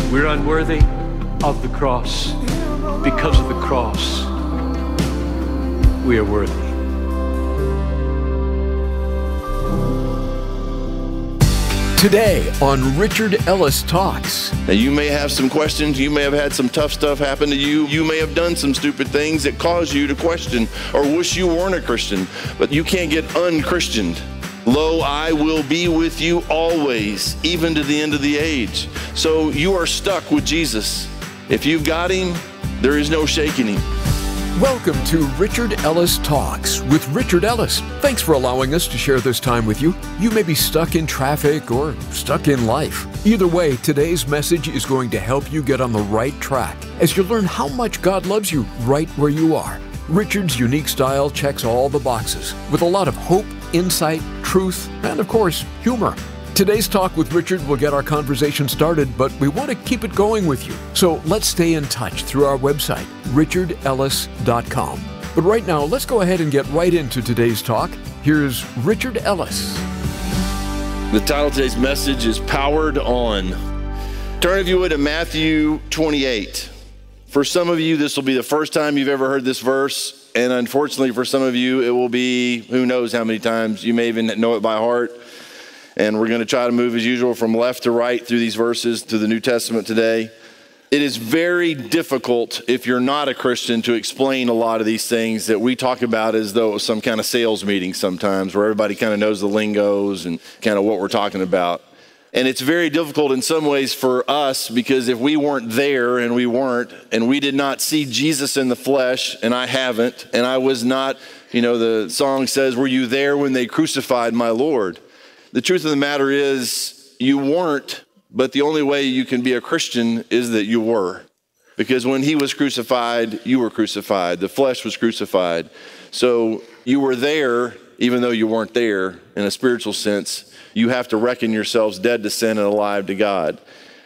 We're unworthy of the cross. Because of the cross, we are worthy. Today on Richard Ellis Talks. Now, you may have some questions. You may have had some tough stuff happen to you. You may have done some stupid things that cause you to question or wish you weren't a Christian, but you can't get unchristianed. Lo, I will be with you always, even to the end of the age. So you are stuck with Jesus. If you've got him, there is no shaking him. Welcome to Richard Ellis Talks with Richard Ellis. Thanks for allowing us to share this time with you. You may be stuck in traffic or stuck in life. Either way, today's message is going to help you get on the right track as you learn how much God loves you right where you are. Richard's unique style checks all the boxes with a lot of hope, insight, truth, and of course, humor. Today's talk with Richard will get our conversation started, but we want to keep it going with you. So let's stay in touch through our website, richardellis.com. But right now, let's go ahead and get right into today's talk. Here's Richard Ellis. The title of today's message is Powered On. Turn, if you would, to Matthew 28. For some of you, this will be the first time you've ever heard this verse. And unfortunately, for some of you, it will be who knows how many times. You may even know it by heart. And we're going to try to move, as usual, from left to right through these verses to the New Testament today. It is very difficult, if you're not a Christian, to explain a lot of these things that we talk about as though it was some kind of sales meeting sometimes, where everybody kind of knows the lingos and kind of what we're talking about. And it's very difficult in some ways for us, because if we weren't there and we did not see Jesus in the flesh, and I haven't, and I was not, the song says, were you there when they crucified my Lord? The truth of the matter is you weren't, but the only way you can be a Christian is that you were. Because when he was crucified, you were crucified. The flesh was crucified. So you were there, even though you weren't there in a spiritual sense. You have to reckon yourselves dead to sin and alive to God.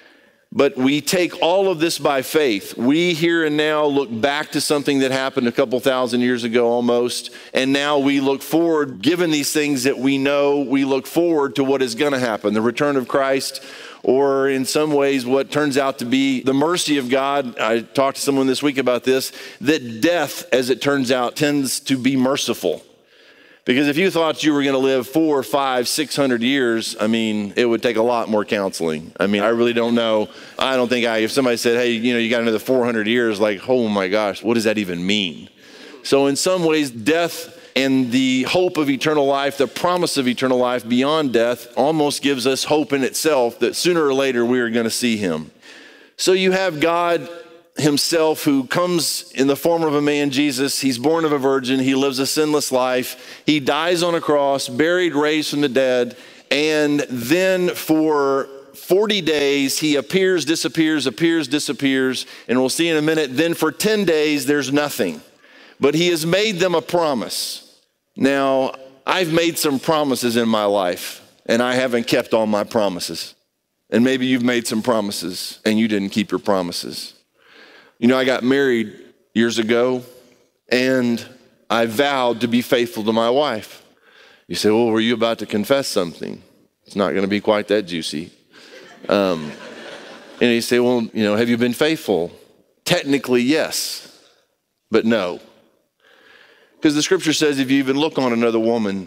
But we take all of this by faith. We here and now look back to something that happened a couple thousand years ago almost, and now we look forward, given these things that we know, we look forward to what is going to happen, the return of Christ, or in some ways what turns out to be the mercy of God. I talked to someone this week about this, that death, as it turns out, tends to be merciful. Because if you thought you were going to live 400, 500, 600 years, it would take a lot more counseling. I really don't know. I don't think if somebody said, hey, you got another 400 years, like, oh my gosh, what does that even mean? So in some ways, death and the hope of eternal life, the promise of eternal life beyond death almost gives us hope in itself that sooner or later we are going to see him. So you have God himself, who comes in the form of a man, Jesus. He's born of a virgin. He lives a sinless life. He dies on a cross, buried, raised from the dead. And then for 40 days, he appears, disappears. And we'll see in a minute. Then for 10 days, there's nothing. But he has made them a promise. Now, I've made some promises in my life, and I haven't kept all my promises. And maybe you've made some promises, and you didn't keep your promises. I got married years ago, and I vowed to be faithful to my wife. You say, well, were you about to confess something? It's not going to be quite that juicy. And you say, well, have you been faithful? Technically, yes, but no. Because the scripture says if you even look on another woman,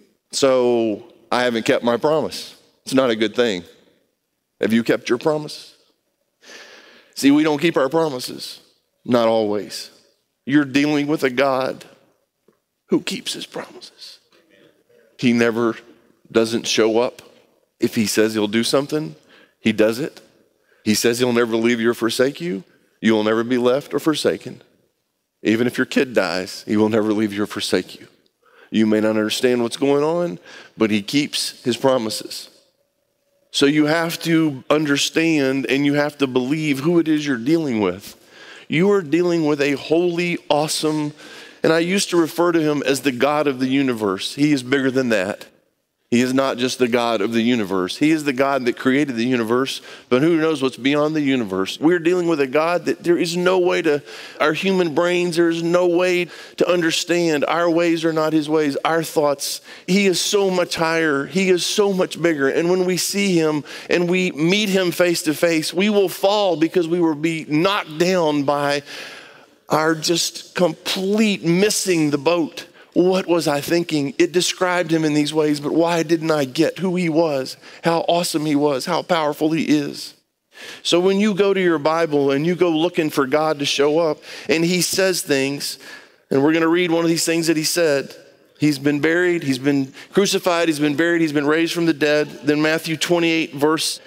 so I haven't kept my promise. It's not a good thing. Have you kept your promise? See, we don't keep our promises. Not always. You're dealing with a God who keeps his promises. He never doesn't show up. If he says he'll do something, he does it. He says he'll never leave you or forsake you. You will never be left or forsaken. Even if your kid dies, he will never leave you or forsake you. You may not understand what's going on, but he keeps his promises. So you have to understand and you have to believe who it is you're dealing with. You are dealing with a holy, awesome, and I used to refer to him as the God of the universe. He is bigger than that. He is not just the God of the universe. He is the God that created the universe, but who knows what's beyond the universe. We're dealing with a God that there is no way to, our human brains, there's no way to understand. Our ways are not his ways, our thoughts. He is so much higher. He is so much bigger. And when we see him and we meet him face to face, we will fall because we will be knocked down by our just complete missing the boat. What was I thinking? It described him in these ways, but why didn't I get who he was, how awesome he was, how powerful he is? So when you go to your Bible and you go looking for God to show up and he says things, and we're going to read one of these things that he said. He's been buried, he's been crucified, he's been buried, he's been raised from the dead. Then Matthew 28, verse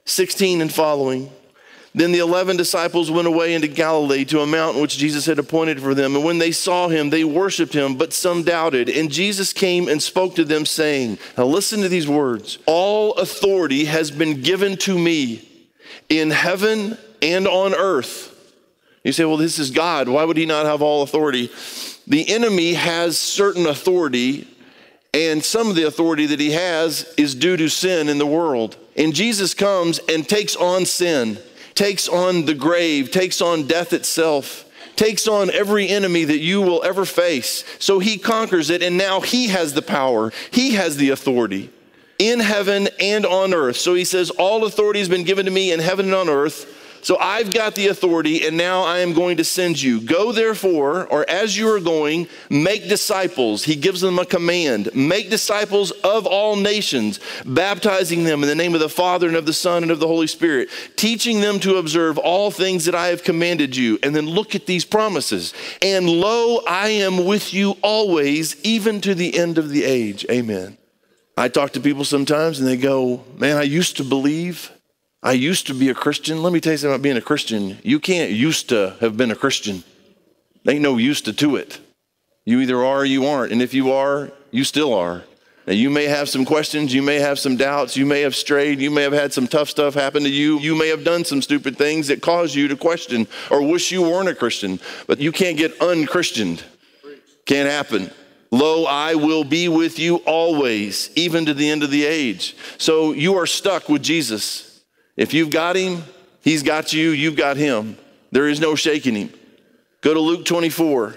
16 and following. Then the 11 disciples went away into Galilee to a mountain which Jesus had appointed for them. And when they saw him, they worshiped him, but some doubted. And Jesus came and spoke to them, saying, now listen to these words. All authority has been given to me in heaven and on earth. You say, well, this is God. Why would he not have all authority? The enemy has certain authority, and some of the authority that he has is due to sin in the world. And Jesus comes and takes on sin, takes on the grave, takes on death itself, takes on every enemy that you will ever face. So he conquers it, and now he has the power. He has the authority in heaven and on earth. So he says, all authority has been given to me in heaven and on earth. So I've got the authority, and now I am going to send you. Go therefore, or as you are going, make disciples. He gives them a command. Make disciples of all nations, baptizing them in the name of the Father and of the Son and of the Holy Spirit, teaching them to observe all things that I have commanded you. And then look at these promises. And lo, I am with you always, even to the end of the age. Amen. I talk to people sometimes and they go, man, I used to believe. I used to be a Christian. Let me tell you something about being a Christian. You can't used to have been a Christian. There ain't no used to it. You either are or you aren't. And if you are, you still are. Now, you may have some questions. You may have some doubts. You may have strayed. You may have had some tough stuff happen to you. You may have done some stupid things that cause you to question or wish you weren't a Christian. But you can't get unchristianed. Can't happen. Lo, I will be with you always, even to the end of the age. So you are stuck with Jesus. If you've got him, he's got you, you've got him. There is no shaking him. Go to Luke 24.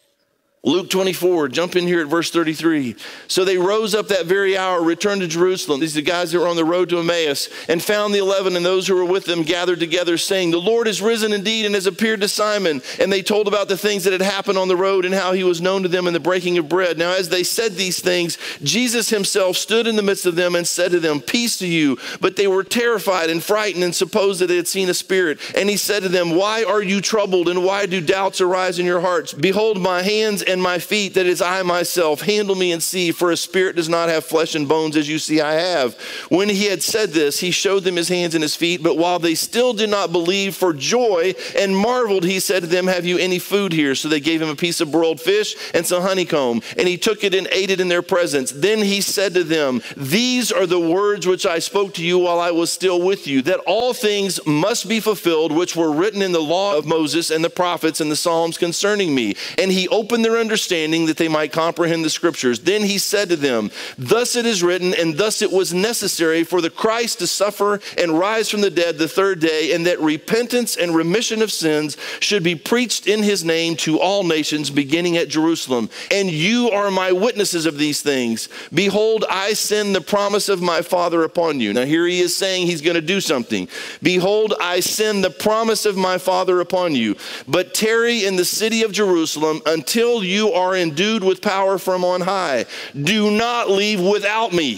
Luke 24, jump in here at verse 33. So they rose up that very hour, returned to Jerusalem. These are the guys that were on the road to Emmaus, and found the 11 and those who were with them gathered together, saying, the Lord is risen indeed and has appeared to Simon. And they told about the things that had happened on the road and how he was known to them in the breaking of bread. Now, as they said these things, Jesus himself stood in the midst of them and said to them, peace to you. But they were terrified and frightened and supposed that they had seen a spirit. And he said to them, why are you troubled, and why do doubts arise in your hearts? Behold my hands and my feet, that is I myself. Handle me and see, for a spirit does not have flesh and bones as you see I have. When he had said this, he showed them his hands and his feet. But while they still did not believe for joy and marveled, he said to them, have you any food here? So they gave him a piece of broiled fish and some honeycomb, and he took it and ate it in their presence. Then he said to them, these are the words which I spoke to you while I was still with you, that all things must be fulfilled which were written in the law of Moses and the prophets and the Psalms concerning me. And he opened their understanding that they might comprehend the scriptures. Then he said to them, thus it is written, and thus it was necessary for the Christ to suffer and rise from the dead the third day, and that repentance and remission of sins should be preached in his name to all nations, beginning at Jerusalem. And you are my witnesses of these things. Behold, I send the promise of my Father upon you. Now here he is saying he's going to do something. Behold, I send the promise of my Father upon you, but tarry in the city of Jerusalem until you are endued with power from on high. Do not leave without me.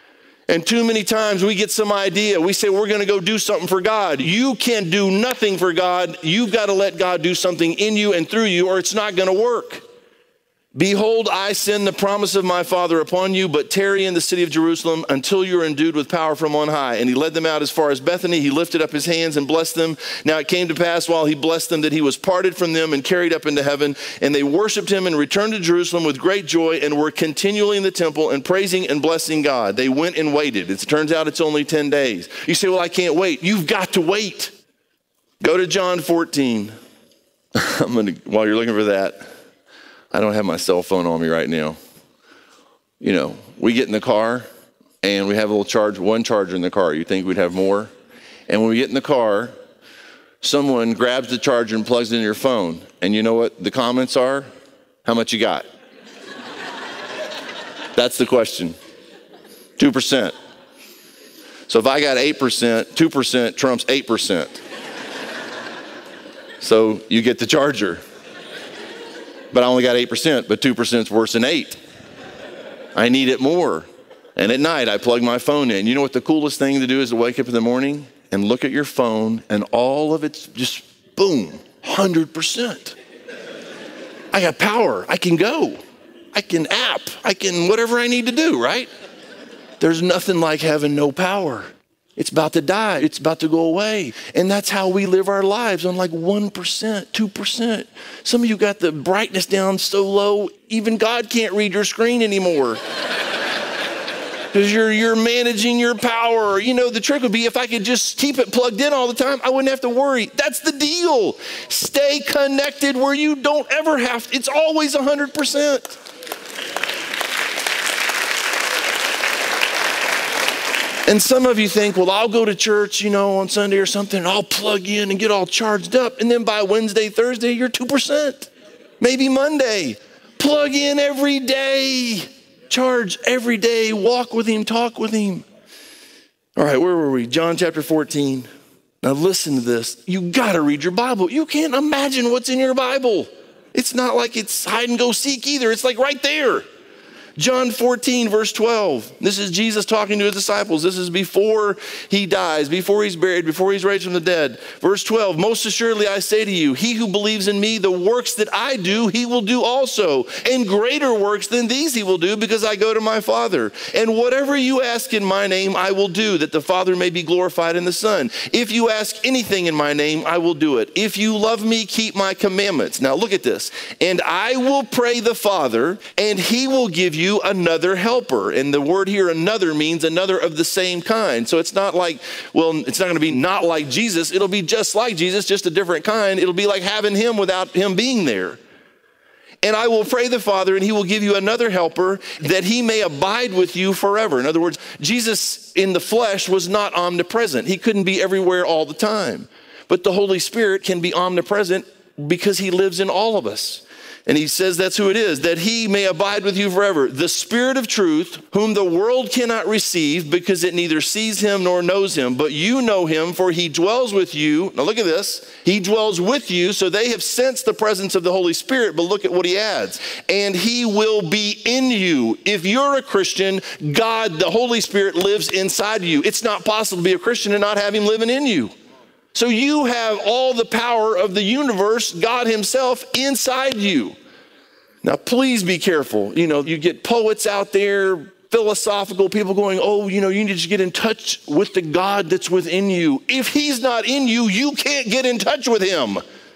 And too many times we get some idea. We say we're going to go do something for God. You can do nothing for God. You've got to let God do something in you and through you, or it's not going to work. Behold, I send the promise of my Father upon you, but tarry in the city of Jerusalem until you are endued with power from on high. And he led them out as far as Bethany. He lifted up his hands and blessed them. Now it came to pass while he blessed them that he was parted from them and carried up into heaven. And they worshiped him and returned to Jerusalem with great joy, and were continually in the temple and praising and blessing God. They went and waited. It turns out it's only 10 days. You say, well, I can't wait. You've got to wait. Go to John 14. While you're looking for that, I don't have my cell phone on me right now. You know, we get in the car and we have one charger in the car. You think we'd have more? And when we get in the car, someone grabs the charger and plugs it in your phone. And you know what the comments are? How much you got? That's the question. 2%. So if I got 8%, 2% trumps 8%. So you get the charger. But I only got 8%, but 2% is worse than 8. I need it more. And at night, I plug my phone in. You know what the coolest thing to do is to wake up in the morning and look at your phone, and all of it's just boom, 100%. I got power. I can go. I can app. I can whatever I need to do, right? There's nothing like having no power. It's about to die. It's about to go away. And that's how we live our lives, on like 1%, 2%. Some of you got the brightness down so low, even God can't read your screen anymore. Because you're managing your power. You know, the trick would be if I could just keep it plugged in all the time, I wouldn't have to worry. That's the deal. Stay connected where you don't ever have to. It's always 100%. And some of you think, well, I'll go to church, on Sunday or something, and I'll plug in and get all charged up. And then by Wednesday, Thursday, you're 2%. Maybe Monday. Plug in every day. Charge every day. Walk with him. Talk with him. All right, where were we? John chapter 14. Now listen to this. You got to read your Bible. You can't imagine what's in your Bible. It's not like it's hide and go seek either. It's like right there. John 14, verse 12. This is Jesus talking to his disciples. This is before he dies, before he's buried, before he's raised from the dead. Verse 12, most assuredly I say to you, he who believes in me, the works that I do, he will do also. And greater works than these he will do, because I go to my Father. And whatever you ask in my name, I will do, that the Father may be glorified in the Son. If you ask anything in my name, I will do it. If you love me, keep my commandments. Now look at this. And I will pray the Father, and he will give you another helper. And the word here, another, means another of the same kind. So it's not like, well, it's not going to be not like Jesus. It'll be just like Jesus, just a different kind. It'll be like having him without him being there. And I will pray the Father, and he will give you another helper, that he may abide with you forever. In other words, Jesus in the flesh was not omnipresent. He couldn't be everywhere all the time. But the Holy Spirit can be omnipresent because he lives in all of us. And he says that's who it is, that he may abide with you forever. The Spirit of truth, whom the world cannot receive, because it neither sees him nor knows him. But you know him, for he dwells with you. Now look at this. He dwells with you, so they have sensed the presence of the Holy Spirit. But look at what he adds. And he will be in you. If you're a Christian, God, the Holy Spirit, lives inside you. It's not possible to be a Christian and not have him living in you. So you have all the power of the universe, God himself, inside you. Now, please be careful. You get poets out there, philosophical people going, oh, you need to just get in touch with the God that's within you. If he's not in you, you can't get in touch with him.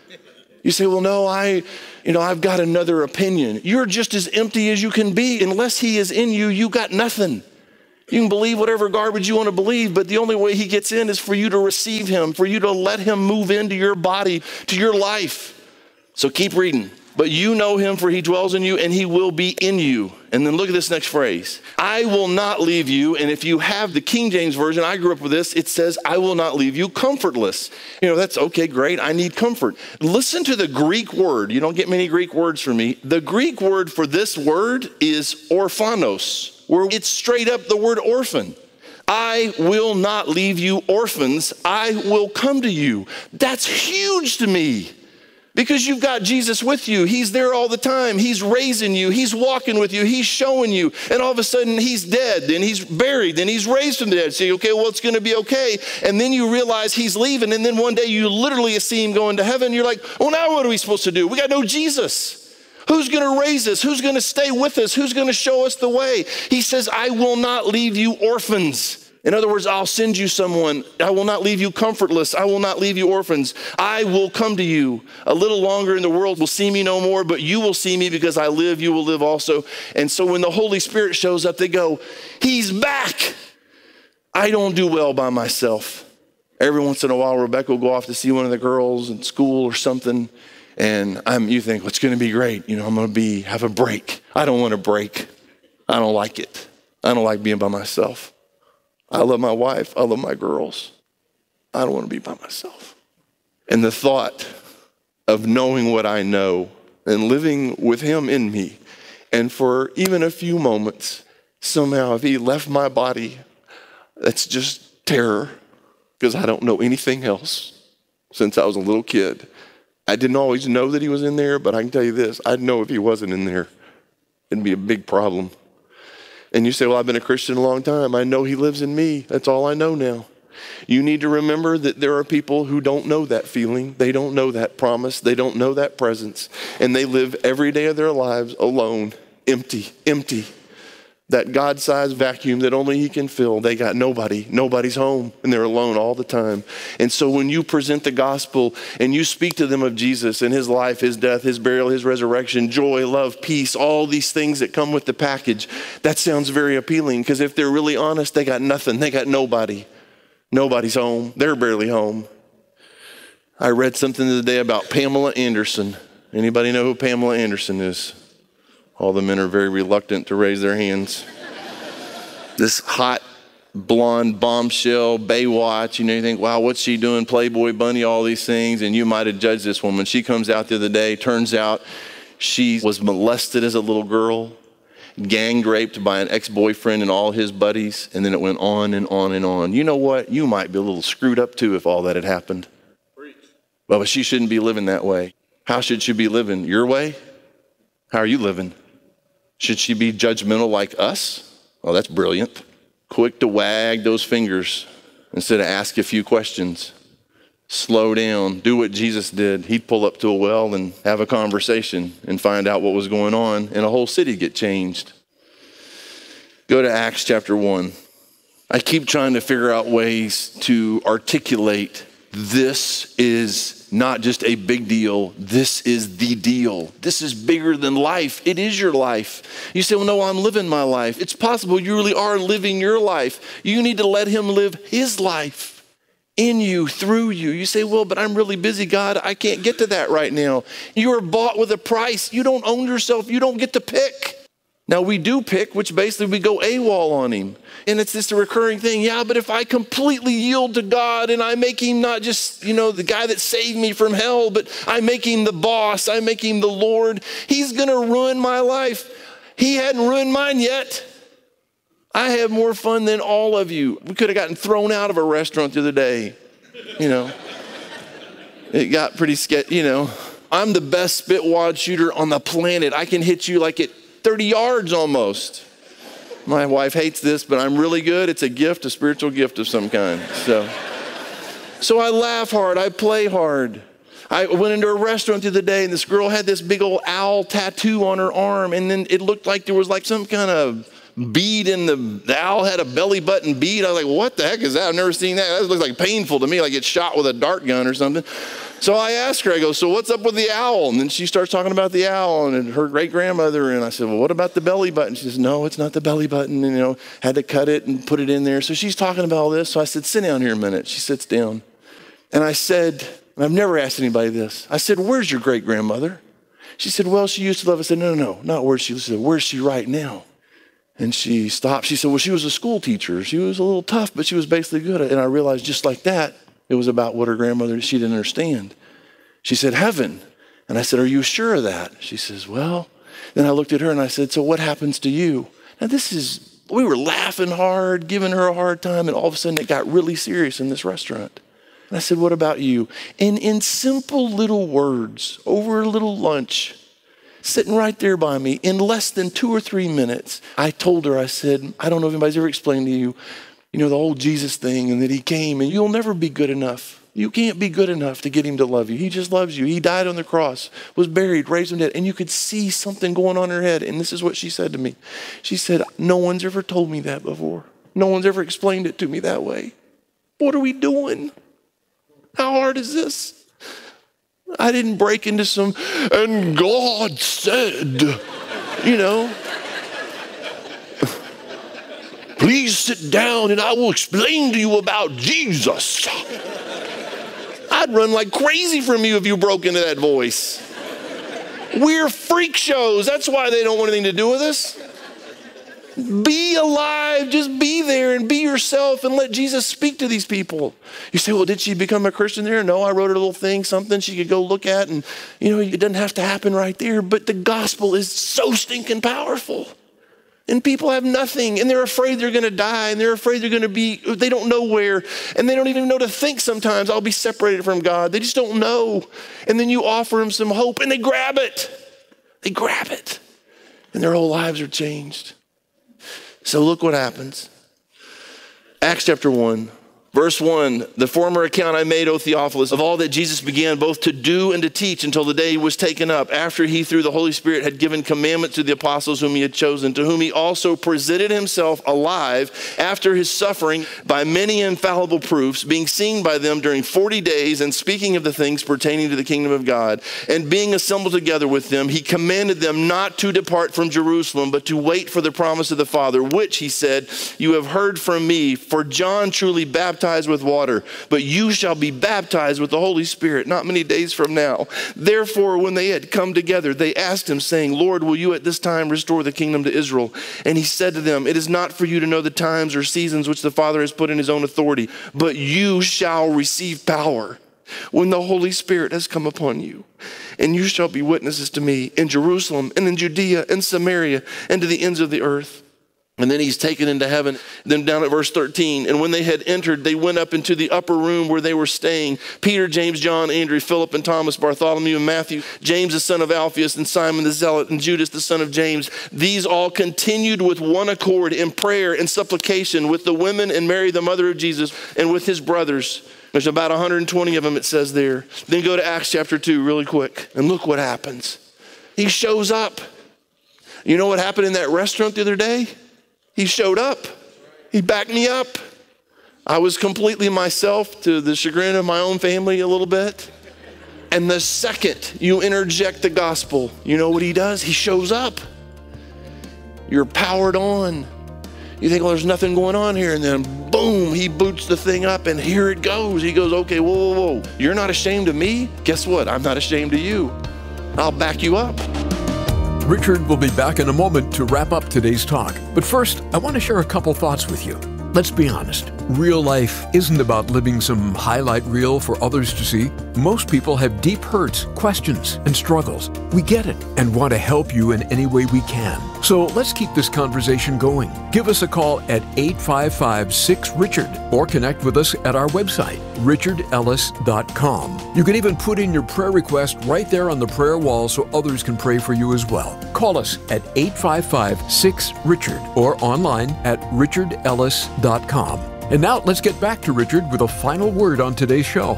You say, well, no, I've got another opinion. You're just as empty as you can be. Unless he is in you, you got nothing. You can believe whatever garbage you want to believe, but the only way he gets in is for you to receive him, for you to let him move into your body, to your life. So keep reading. But you know him, for he dwells in you, and he will be in you. And then look at this next phrase. I will not leave you. And if you have the King James Version, I grew up with this, it says, I will not leave you comfortless. That's okay, great. I need comfort. Listen to the Greek word. You don't get many Greek words from me. The Greek word for this word is orphanos, where it's straight up the word orphan. I will not leave you orphans. I will come to you. That's huge to me. Because you've got Jesus with you. He's there all the time. He's raising you. He's walking with you. He's showing you. And all of a sudden, he's dead. Then he's buried. Then he's raised from the dead. So you say, okay, well, it's going to be okay. And then you realize he's leaving. And then one day you literally see him going to heaven. You're like, well, now what are we supposed to do? We got no Jesus. Who's going to raise us? Who's going to stay with us? Who's going to show us the way? He says, I will not leave you orphans. In other words, I'll send you someone. I will not leave you comfortless. I will not leave you orphans. I will come to you. A little longer and the world will see me no more, but you will see me because I live, you will live also. And so when the Holy Spirit shows up, they go, he's back. I don't do well by myself. Every once in a while, Rebecca will go off to see one of the girls in school or something. And you think, well, it's going to be great. I'm going to have a break. I don't want a break. I don't like it. I don't like being by myself. I love my wife. I love my girls. I don't want to be by myself. And the thought of knowing what I know and living with him in me, and for even a few moments, somehow if he left my body, that's just terror, because I don't know anything else since I was a little kid. I didn't always know that he was in there, but I can tell you this, I'd know if he wasn't in there, it'd be a big problem. And you say, well, I've been a Christian a long time. I know he lives in me. That's all I know now. You need to remember that there are people who don't know that feeling. They don't know that promise. They don't know that presence. And they live every day of their lives alone, empty. That God-sized vacuum that only he can fill. They got nobody. Nobody's home. And they're alone all the time. And so when you present the gospel and you speak to them of Jesus and his life, his death, his burial, his resurrection, joy, love, peace, all these things that come with the package, that sounds very appealing, because if they're really honest, they got nothing. They got nobody. Nobody's home. They're barely home. I read something today about Pamela Anderson. Anybody know who Pamela Anderson is? All the men are very reluctant to raise their hands. This hot, blonde bombshell, Baywatch, you think, wow, what's she doing? Playboy Bunny, all these things. And you might have judged this woman. She comes out the other day. Turns out she was molested as a little girl, gang raped by an ex-boyfriend and all his buddies. And then it went on and on and on. You know what? You might be a little screwed up too if all that had happened. Well, but she shouldn't be living that way. How should she be living? Your way? How are you living? Should she be judgmental like us? Oh, that's brilliant. Quick to wag those fingers instead of ask a few questions. Slow down. Do what Jesus did. He'd pull up to a well and have a conversation and find out what was going on, and a whole city get changed. Go to Acts chapter 1. I keep trying to figure out ways to articulate this is not just a big deal. This is the deal. This is bigger than life. It is your life. You say, well, no, I'm living my life. It's possible you really are living your life. You need to let him live his life in you, through you. You say, well, but I'm really busy, God. I can't get to that right now. You are bought with a price. You don't own yourself. You don't get to pick. Now, we do pick, which basically we go AWOL on him. And it's just a recurring thing. Yeah, but if I completely yield to God and I make him not just, the guy that saved me from hell, but I make him the boss, I make him the Lord, he's going to ruin my life. He hadn't ruined mine yet. I have more fun than all of you. We could have gotten thrown out of a restaurant the other day. It got pretty sketchy, I'm the best spit wad shooter on the planet. I can hit you like at 30 yards almost. My wife hates this, but I'm really good. It's a gift, a spiritual gift of some kind. So I laugh hard. I play hard. I went into a restaurant the other day, and this girl had this big old owl tattoo on her arm, and then it looked like there was like some kind of bead in the owl had a belly button bead. I was like, what the heck is that? I've never seen that. That looks like painful to me, like it's shot with a dart gun or something. So I asked her, I go, so what's up with the owl? And then she starts talking about the owl and her great-grandmother. And I said, well, what about the belly button? She says, no, it's not the belly button. And, had to cut it and put it in there. So she's talking about all this. So I said, sit down here a minute. She sits down. And I said, and I've never asked anybody this. I said, where's your great-grandmother? She said, well, she used to love us. I said, no, not where's she. She said, where's she right now? And she stopped. She said, well, she was a school teacher. She was a little tough, but she was basically good. And I realized just like that, it was about what her grandmother, she didn't understand. She said, heaven. And I said, are you sure of that? She says, well. Then I looked at her and I said, so what happens to you? Now we were laughing hard, giving her a hard time, and all of a sudden it got really serious in this restaurant. And I said, what about you? And in simple little words, over a little lunch, sitting right there by me, in less than 2 or 3 minutes, I told her, I said, I don't know if anybody's ever explained to you, the whole Jesus thing, and that he came, and you'll never be good enough. You can't be good enough to get him to love you. He just loves you. He died on the cross, was buried, raised from the dead, and you could see something going on in her head. And this is what she said to me. She said, no one's ever told me that before. No one's ever explained it to me that way. What are we doing? How hard is this? I didn't break into some, and God said, please sit down and I will explain to you about Jesus. I'd run like crazy from you if you broke into that voice. We're freak shows. That's why they don't want anything to do with us. Be alive. Just be there and be yourself and let Jesus speak to these people. You say, well, did she become a Christian there? No, I wrote her a little thing, something she could go look at. And, it doesn't have to happen right there. But the gospel is so stinking powerful. And people have nothing, and they're afraid they're going to die, and they're afraid they don't know where, and they don't even know to think sometimes, I'll be separated from God. They just don't know. And then you offer them some hope, and they grab it. They grab it, and their whole lives are changed. So look what happens. Acts chapter 1. Verse 1, the former account I made, O Theophilus, of all that Jesus began both to do and to teach until the day he was taken up, after he through the Holy Spirit had given commandment to the apostles whom he had chosen, to whom he also presented himself alive after his suffering by many infallible proofs, being seen by them during 40 days and speaking of the things pertaining to the kingdom of God. And being assembled together with them, he commanded them not to depart from Jerusalem, but to wait for the promise of the Father, which, he said, you have heard from me. For John truly baptized with water, but you shall be baptized with the Holy Spirit not many days from now. Therefore, when they had come together, they asked him, saying, Lord, will you at this time restore the kingdom to Israel? And he said to them, it is not for you to know the times or seasons which the Father has put in his own authority, but you shall receive power when the Holy Spirit has come upon you. And you shall be witnesses to me in Jerusalem and in Judea and Samaria and to the ends of the earth. And then he's taken into heaven. Then down at verse 13, and when they had entered, they went up into the upper room where they were staying. Peter, James, John, Andrew, Philip, and Thomas, Bartholomew, and Matthew, James, the son of Alphaeus, and Simon the Zealot, and Judas, the son of James. These all continued with one accord in prayer and supplication with the women and Mary, the mother of Jesus, and with his brothers. There's about 120 of them, it says there. Then go to Acts chapter 2 really quick, and look what happens. He shows up. You know what happened in that restaurant the other day? He showed up. He backed me up. I was completely myself to the chagrin of my own family a little bit. And the second you interject the gospel, you know what he does? He shows up. You're powered on. You think, well, there's nothing going on here. And then boom, he boots the thing up and here it goes. He goes, okay, whoa. You're not ashamed of me? Guess what? I'm not ashamed of you. I'll back you up. Richard will be back in a moment to wrap up today's talk. But first, I want to share a couple thoughts with you. Let's be honest. Real life isn't about living some highlight reel for others to see. Most people have deep hurts, questions, and struggles. We get it and want to help you in any way we can. So let's keep this conversation going. Give us a call at 855-6-RICHARD or connect with us at our website, richardellis.com. You can even put in your prayer request right there on the prayer wall so others can pray for you as well. Call us at 855-6-RICHARD or online at richardellis.com. And now let's get back to Richard with a final word on today's show.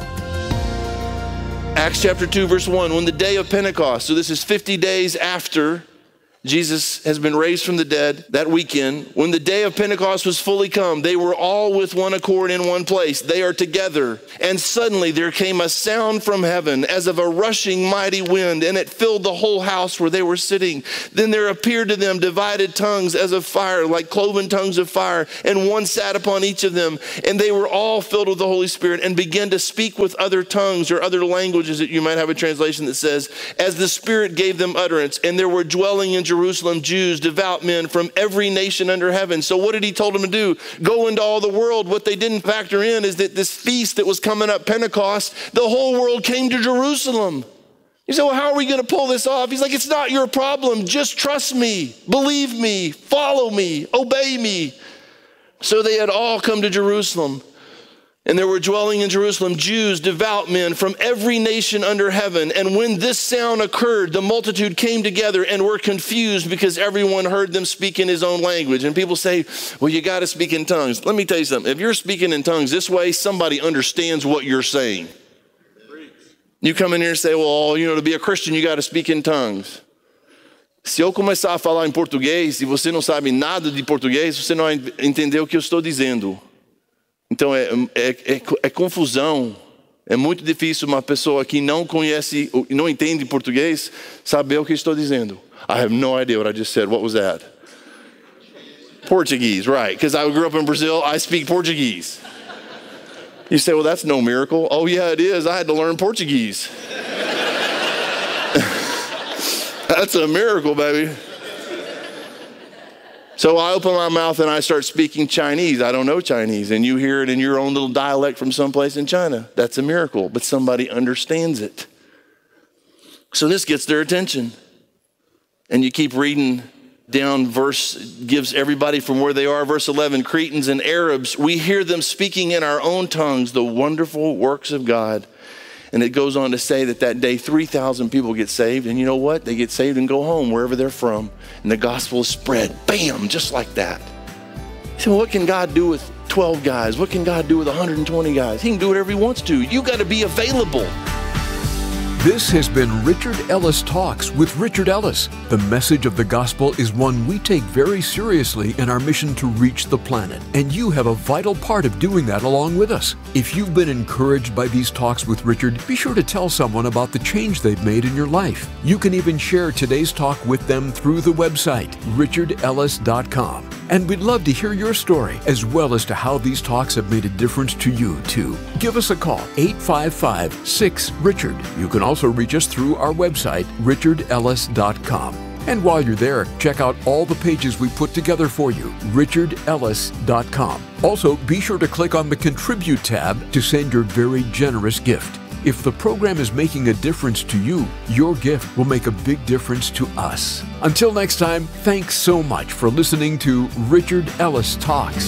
Acts chapter 2, verse 1, when the day of Pentecost, so this is 50 days after Jesus has been raised from the dead, that weekend, when the day of Pentecost was fully come, they were all with one accord in one place. They are together. And suddenly there came a sound from heaven as of a rushing mighty wind, and it filled the whole house where they were sitting. Then there appeared to them divided tongues as of fire, like cloven tongues of fire, and one sat upon each of them. And they were all filled with the Holy Spirit and began to speak with other tongues or other languages. That you might have a translation that says, as the Spirit gave them utterance. And there were dwelling in Jerusalem Jews, devout men from every nation under heaven. So what did he told them to do? Go into all the world. What they didn't factor in is that this feast that was coming up, Pentecost, the whole world came to Jerusalem. You say, well, how are we going to pull this off? He's like, it's not your problem. Just trust me, believe me, follow me, obey me. So they had all come to Jerusalem. And there were dwelling in Jerusalem Jews, devout men from every nation under heaven. And when this sound occurred, the multitude came together and were confused because everyone heard them speak in his own language. And people say, well, you got to speak in tongues. Let me tell you something. If you're speaking in tongues this way, somebody understands what you're saying. You come in here and say, well, to be a Christian, you got to speak in tongues. Se eu começar a falar em português e você não sabe nada de português, você não vai entender o que eu estou dizendo. Então é confusão. É muito difícil uma pessoa que não conhece, não entende português, saber o que estou dizendo. I have no idea what I just said. What was that? Portuguese, right. Because I grew up in Brazil, I speak Portuguese. You say, well, that's no miracle. Oh, yeah, it is. I had to learn Portuguese. That's a miracle, baby. So I open my mouth and I start speaking Chinese. I don't know Chinese. And you hear it in your own little dialect from someplace in China. That's a miracle, but somebody understands it. So this gets their attention. And you keep reading down, verse gives everybody from where they are. Verse 11, Cretans and Arabs, we hear them speaking in our own tongues the wonderful works of God. And it goes on to say that day 3,000 people get saved. And you know what? They get saved and go home wherever they're from. And the gospel is spread. Bam, just like that. So what can God do with 12 guys? What can God do with 120 guys? He can do whatever he wants to. You got to be available. This has been Richard Ellis Talks with Richard Ellis. The message of the gospel is one we take very seriously in our mission to reach the planet, and you have a vital part of doing that along with us. If you've been encouraged by these talks with Richard, be sure to tell someone about the change they've made in your life. You can even share today's talk with them through the website, richardellis.com. And we'd love to hear your story, as well as to how these talks have made a difference to you, too. Give us a call, 855-6-RICHARD. You can also reach us through our website, richardellis.com. And while you're there, check out all the pages we put together for you, richardellis.com. Also, be sure to click on the Contribute tab to send your very generous gift. If the program is making a difference to you, your gift will make a big difference to us. Until next time, thanks so much for listening to Richard Ellis Talks.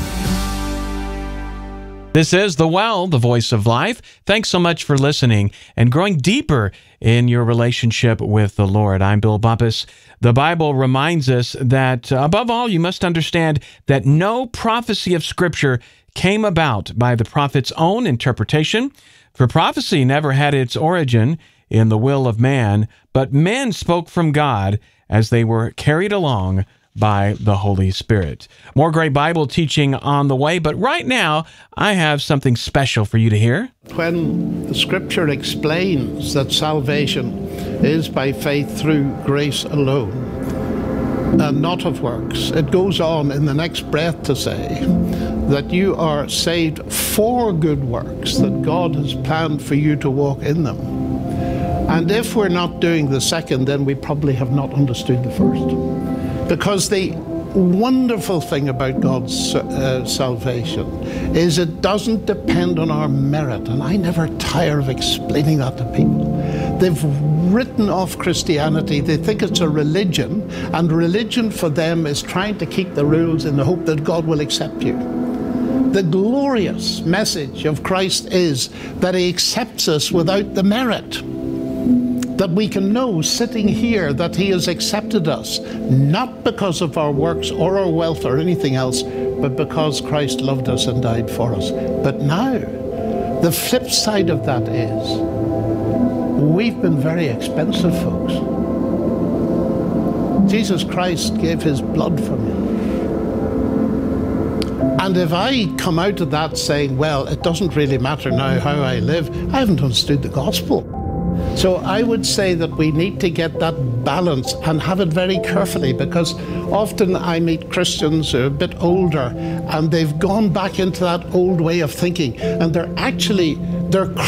This is The Well, the voice of life. Thanks so much for listening and growing deeper in your relationship with the Lord. I'm Bill Bumpus. The Bible reminds us that, above all, you must understand that no prophecy of Scripture came about by the prophet's own interpretation. For prophecy never had its origin in the will of man, but men spoke from God as they were carried along by the Holy Spirit. More great Bible teaching on the way, but right now, I have something special for you to hear. When the Scripture explains that salvation is by faith through grace alone, and not of works, it goes on in the next breath to say that you are saved for good works, that God has planned for you to walk in them. And if we're not doing the second, then we probably have not understood the first. Because the wonderful thing about God's salvation is it doesn't depend on our merit. And I never tire of explaining that to people. They've written off Christianity. They think it's a religion, and religion for them is trying to keep the rules in the hope that God will accept you. The glorious message of Christ is that he accepts us without the merit. That we can know sitting here that he has accepted us, not because of our works or our wealth or anything else, but because Christ loved us and died for us. But now, the flip side of that is, we've been very expensive, folks. Jesus Christ gave his blood for me. And if I come out of that saying, well, it doesn't really matter now how I live, I haven't understood the gospel. So I would say that we need to get that balance and have it very carefully, because often I meet Christians who are a bit older and they've gone back into that old way of thinking, and they're